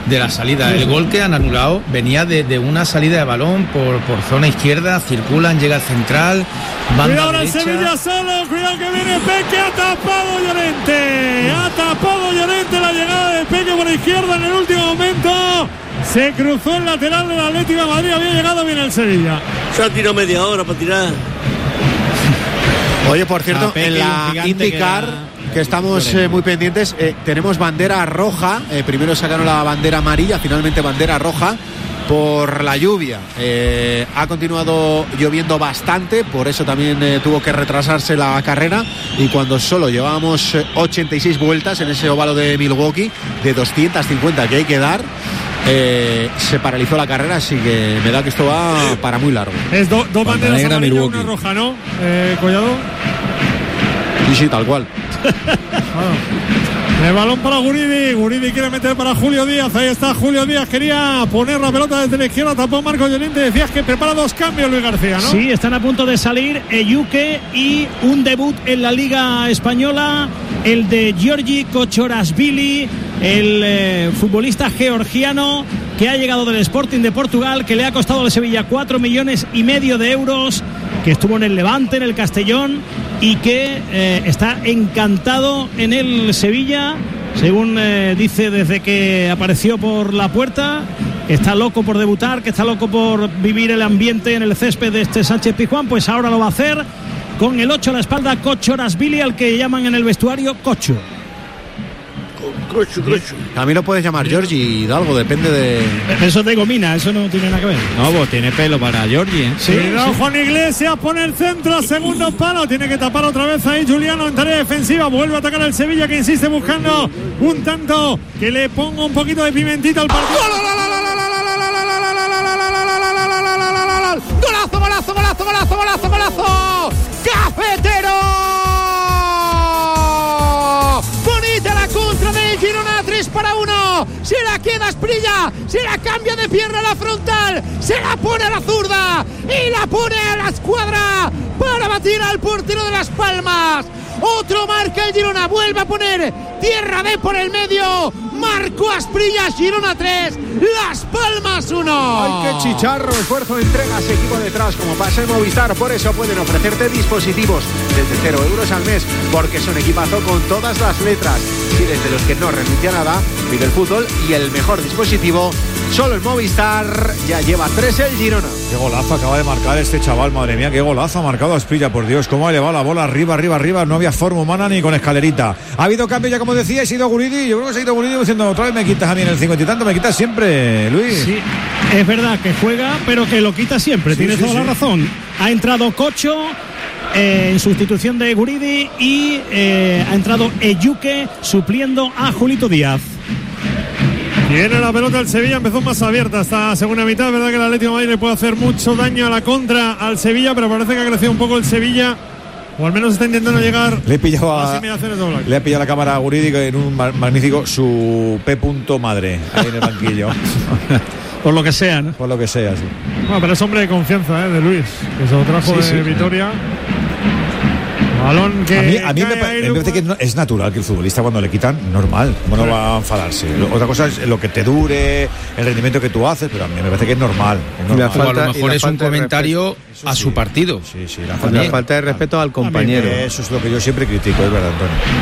de la salida. El gol que han anulado venía de una salida de balón por zona izquierda, circulan, llega al central, banda cuidado derecha. El Sevilla solo, cuidado que viene Peque, ha tapado Llorente la llegada de Peque por izquierda en el último momento. Se cruzó el lateral del Atlético de Madrid, había llegado bien el Sevilla. Se ha tirado media hora para tirar. Oye, por cierto, en la IndyCar, que estamos muy pendientes, tenemos bandera roja. Primero sacaron la bandera amarilla, finalmente bandera roja por la lluvia. Ha continuado lloviendo bastante, por eso también tuvo que retrasarse la carrera, y cuando solo llevábamos 86 vueltas en ese óvalo de Milwaukee de 250 que hay que dar, se paralizó la carrera, así que me da que esto va para muy largo. Es dos banderas amarillas, una roja, ¿no? Collado. Sí, tal cual. El balón para Guridi quiere meter para Julio Díaz, ahí está Julio Díaz, quería poner la pelota desde la izquierda, tapó Marco Llorente. Decías que prepara 2 cambios Luis García, ¿no? Sí, están a punto de salir Eyuke y un debut en la Liga Española, el de Giorgi Kochorashvili, el futbolista georgiano que ha llegado del Sporting de Portugal, que le ha costado al Sevilla 4,5 millones de euros, que estuvo en el Levante, en el Castellón, y que está encantado en el Sevilla, según dice desde que apareció por la puerta. Está loco por debutar, que está loco por vivir el ambiente en el césped de este Sánchez Pizjuán. Pues ahora lo va a hacer con el 8 a la espalda, Kochorashvili, al que llaman en el vestuario Cocho. También lo puedes llamar Giorgi Hidalgo, depende de... Eso es de gomina, eso no tiene nada que ver. No, pues tiene pelo para Giorgi, ¿eh? Sí, no, sí. Juan Iglesias pone el centro, segundo palo, tiene que tapar otra vez ahí Juliano en tarea defensiva, vuelve a atacar el Sevilla, que insiste buscando un tanto que le ponga un poquito de pimentita al partido. ¡Golazo! ¡Cafetero! Bonita la contra del Girona, 3-1. Se la queda Asprilla, se la cambia de pierna a la frontal, se la pone a la zurda y la pone a la escuadra para batir al portero de Las Palmas. Otro marca el Girona, vuelve a poner tierra de por el medio. Marco Asprilla, Girona 3, Las Palmas 1. ¡Ay, qué chicharro! Esfuerzo, entregas, equipo detrás, como pasa en Movistar. Por eso pueden ofrecerte dispositivos desde 0 euros al mes, porque son equipazo con todas las letras. Si desde los que no renuncia a nada, pide el fútbol y el mejor dispositivo solo en Movistar. Ya lleva 3 el Girona. Qué golazo acaba de marcar este chaval, madre mía, qué golazo ha marcado Asprilla, por Dios, cómo ha elevado la bola arriba, no había forma humana ni con escalerita. Ha habido cambio ya, como decía, y se ha ido Guridi. Yo creo que se ha ido Guridi diciendo, otra vez me quitas a mí en el 50 y tanto, me quitas siempre, Luis. Sí, es verdad que juega, pero que lo quita siempre, sí, tienes toda la razón. Ha entrado Cocho en sustitución de Guridi y ha entrado Eyuke supliendo a Julito Díaz. Viene la pelota del Sevilla, empezó más abierta esta segunda mitad. Es verdad que el Atlético de Madrid le puede hacer mucho daño a la contra al Sevilla, pero parece que ha crecido un poco el Sevilla, o al menos está intentando llegar le he pillado a las inmediaciones de Oblak. Le ha pillado la cámara jurídica en un magnífico su P. madre ahí en el banquillo. Por lo que sea, ¿no? Por lo que sea, sí. Bueno, pero es hombre de confianza, de Luis, que se lo trajo de Vitoria. Balón que a mí me parece que es natural que el futbolista, cuando le quitan, normal, no va a enfadarse. Otra cosa es lo que te dure, el rendimiento que tú haces, pero a mí me parece que es normal. A lo mejor es un comentario a su partido. Sí, la falta de respeto al compañero. Eso es lo que yo siempre critico, es verdad,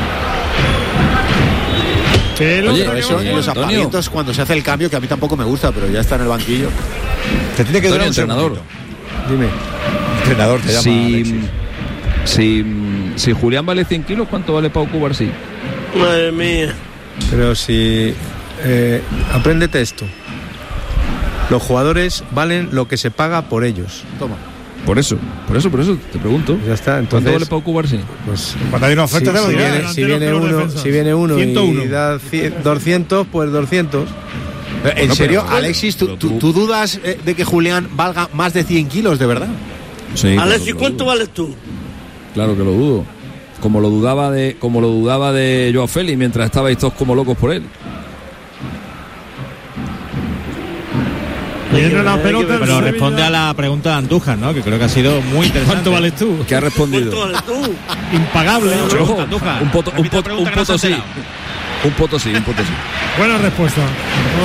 Antonio. Oye, eso en los apagamientos, cuando se hace el cambio, que a mí tampoco me gusta, pero ya está en el banquillo. Te tiene que durar un entrenador. Dime. Entrenador te llama Si Julián vale 100 kilos, ¿cuánto vale Pau Cubarsí? Madre mía. Pero si apréndete esto, los jugadores valen lo que se paga por ellos. Toma. Por eso te pregunto. Ya está, entonces. ¿Cuánto vale Pau Cubarsí? Pues cuando hay una oferta si viene uno 101 y da 200, pues 200. ¿En serio, Alexis, tú dudas de que Julián valga más de 100 kilos, de verdad? Sí. Alexis, claro, ¿cuánto vales tú? Claro que lo dudo. Como lo dudaba de Joao Félix mientras estabais todos como locos por él. Pero responde a la pregunta de Andújar, ¿no? Que creo que ha sido muy interesante. ¿Cuánto vales tú? ¿Qué ha respondido? ¿Cuánto vales tú? Impagable. Un poto sí. Un poto sí. Buena respuesta.